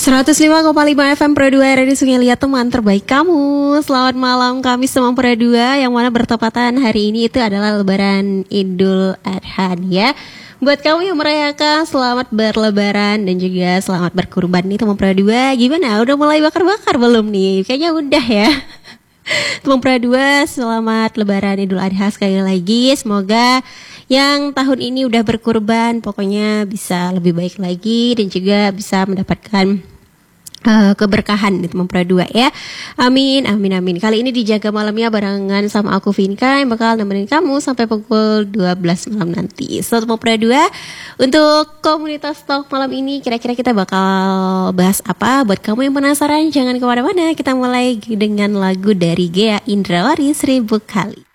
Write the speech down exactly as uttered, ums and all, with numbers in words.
seratus lima koma lima F M Pro dua Radio Sungai Liat, teman terbaik kamu. Selamat malam Kamis teman Pro dua, yang mana bertepatan hari ini itu adalah Lebaran Idul Adha ya. Buat kamu yang merayakan, selamat berlebaran dan juga selamat berkurban nih teman Pro dua. Gimana? Udah mulai bakar-bakar belum nih? Kayaknya udah ya. Teman Pro dua, selamat Lebaran Idul Adha sekali lagi. Semoga yang tahun ini udah berkurban pokoknya bisa lebih baik lagi dan juga bisa mendapatkan uh, keberkahan di teman Pro dua ya. Amin, amin, amin. Kali ini dijaga malamnya barengan sama aku Vinka yang bakal nemenin kamu sampai pukul dua belas malam nanti. So teman Pro dua, untuk komunitas talk malam ini kira-kira kita bakal bahas apa? Buat kamu yang penasaran jangan kemana-mana. Kita mulai dengan lagu dari Ghea Indrawari, Seribu Kali.